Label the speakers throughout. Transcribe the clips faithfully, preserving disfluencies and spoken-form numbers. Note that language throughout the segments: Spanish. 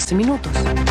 Speaker 1: quince minutos.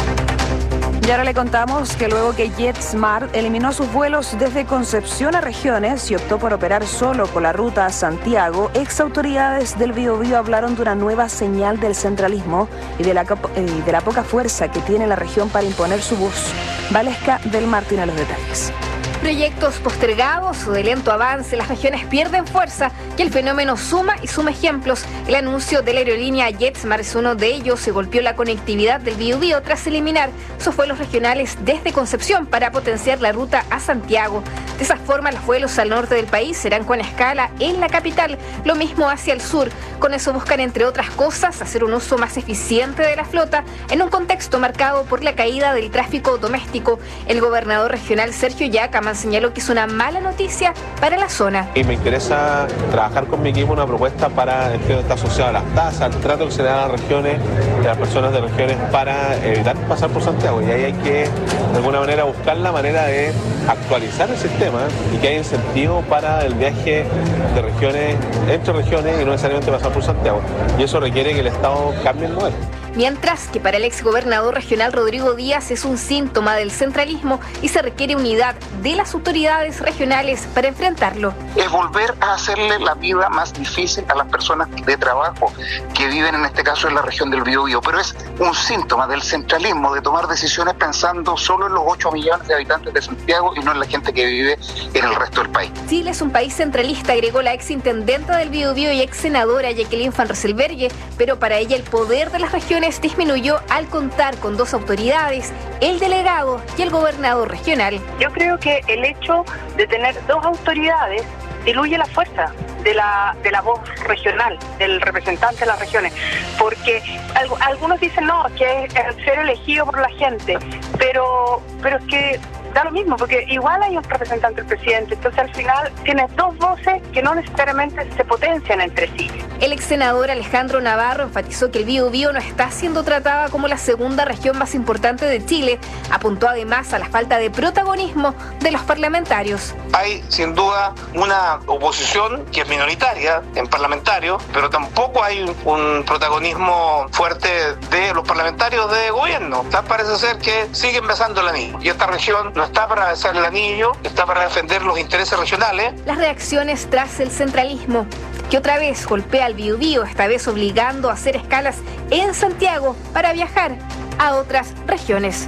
Speaker 2: Y ahora le contamos que luego que JetSmart eliminó sus vuelos desde Concepción a regiones y optó por operar solo con la ruta a Santiago, ex autoridades del Biobío hablaron de una nueva señal del centralismo y de la, eh, de la poca fuerza que tiene la región para imponer su voz. Valesca del Martín a los detalles.
Speaker 3: Proyectos postergados o de lento avance, las regiones pierden fuerza y el fenómeno suma y suma ejemplos. El anuncio de la aerolínea JetSmart es uno de ellos. Se golpeó la conectividad del Biobío tras eliminar sus vuelos regionales desde Concepción para potenciar la ruta a Santiago. De esa forma, los vuelos al norte del país serán con escala en la capital, lo mismo hacia el sur. Con eso buscan, entre otras cosas, hacer un uso más eficiente de la flota en un contexto marcado por la caída del tráfico doméstico. El gobernador regional Sergio Yacaman señaló que es una mala noticia para la zona.
Speaker 4: Y me interesa trabajar con mi equipo una propuesta para el que está asociado a las tasas, al trato que se le da a las regiones y a las personas de regiones para evitar pasar por Santiago. Y ahí hay que, de alguna manera, buscar la manera de actualizar el sistema y que haya incentivo para el viaje de regiones, entre regiones y no necesariamente pasar por Santiago. Y eso requiere que el Estado cambie el modelo.
Speaker 3: Mientras que para el exgobernador regional Rodrigo Díaz es un síntoma del centralismo y se requiere unidad de las autoridades regionales para enfrentarlo.
Speaker 5: Es volver a hacerle la vida más difícil a las personas de trabajo que viven en este caso en la región del Biobío, pero es un síntoma del centralismo, de tomar decisiones pensando solo en los ocho millones de habitantes de Santiago y no en la gente que vive en el resto del país.
Speaker 3: Chile es un país centralista, agregó la exintendenta del Biobío y ex senadora Jacqueline Van Rysselberghe, pero para ella el poder de las regiones disminuyó al contar con dos autoridades, el delegado y el gobernador regional.
Speaker 6: Yo creo que el hecho de tener dos autoridades diluye la fuerza de la de la voz regional, del representante de las regiones, porque al, algunos dicen no, que es ser elegido por la gente, pero pero es que da lo mismo, porque igual hay un representante del presidente, entonces al final tienes dos voces que no necesariamente se potencian entre sí.
Speaker 3: El ex senador Alejandro Navarro enfatizó que el Biobío no está siendo tratada como la segunda región más importante de Chile. Apuntó además a la falta de protagonismo de los parlamentarios.
Speaker 7: Hay sin duda una oposición que es minoritaria en parlamentarios, pero tampoco hay un, un protagonismo fuerte de los parlamentarios de gobierno. O sea, parece ser que siguen besando el anillo y esta región no está para besar el anillo, está para defender los intereses regionales.
Speaker 3: Las reacciones tras el centralismo, que otra vez golpea al Biobío, esta vez obligando a hacer escalas en Santiago para viajar a otras regiones.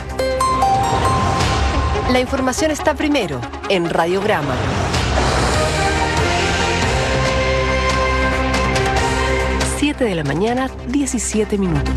Speaker 1: La información está primero en Radiograma. siete de la mañana, diecisiete minutos.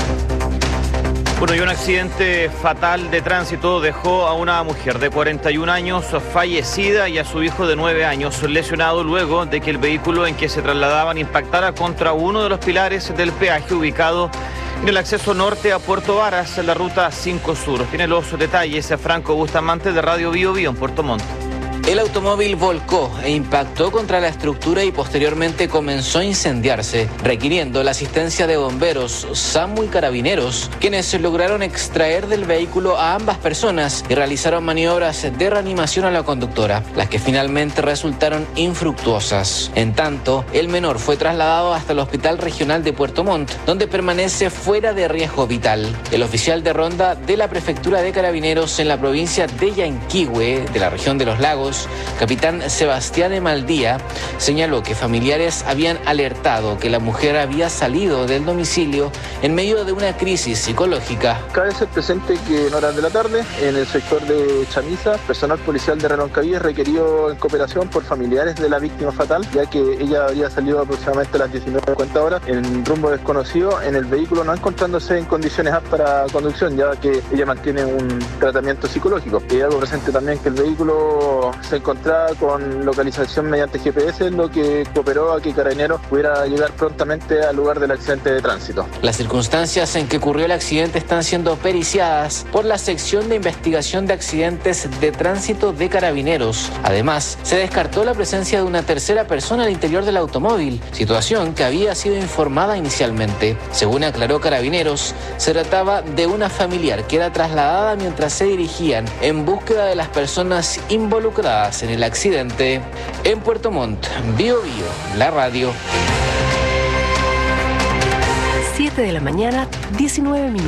Speaker 8: Bueno, y un accidente fatal de tránsito dejó a una mujer de cuarenta y un años fallecida y a su hijo de nueve años lesionado luego de que el vehículo en que se trasladaban impactara contra uno de los pilares del peaje ubicado en el acceso norte a Puerto Varas, en la ruta cinco Sur. Tiene los detalles Franco Bustamante de Radio Biobío en Puerto Montt.
Speaker 9: El automóvil volcó e impactó contra la estructura y posteriormente comenzó a incendiarse, requiriendo la asistencia de bomberos, SAMU y carabineros, quienes lograron extraer del vehículo a ambas personas y realizaron maniobras de reanimación a la conductora, las que finalmente resultaron infructuosas. En tanto, el menor fue trasladado hasta el Hospital Regional de Puerto Montt, donde permanece fuera de riesgo vital. El oficial de ronda de la Prefectura de Carabineros en la provincia de Yanquihue, de la región de Los Lagos, capitán Sebastián Emaldía, señaló que familiares habían alertado que la mujer había salido del domicilio en medio de una crisis psicológica.
Speaker 10: Cabe ser presente que en horas de la tarde, en el sector de Chamisa, personal policial de Reloncaví requirió en cooperación por familiares de la víctima fatal, ya que ella había salido aproximadamente a las diecinueve cincuenta horas en rumbo desconocido en el vehículo, no encontrándose en condiciones aptas para conducción, ya que ella mantiene un tratamiento psicológico. Y algo presente también que el vehículo se encontraba con localización mediante G P S, lo que cooperó a que Carabineros pudiera llegar prontamente al lugar del accidente de tránsito.
Speaker 9: Las circunstancias en que ocurrió el accidente están siendo periciadas por la sección de investigación de accidentes de tránsito de Carabineros. Además, se descartó la presencia de una tercera persona al interior del automóvil, situación que había sido informada inicialmente. Según aclaró Carabineros, se trataba de una familiar que era trasladada mientras se dirigían en búsqueda de las personas involucradas en el accidente. En Puerto Montt, Biobío, la radio.
Speaker 1: siete de la mañana, diecinueve minutos.